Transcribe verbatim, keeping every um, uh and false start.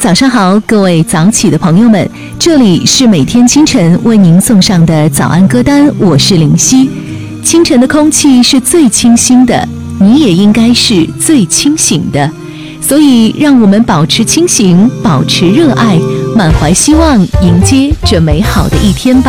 早上好，各位早起的朋友们，这里是每天清晨为您送上的早安歌单，我是林夕。清晨的空气是最清新的，你也应该是最清醒的，所以让我们保持清醒，保持热爱，满怀希望，迎接这美好的一天吧。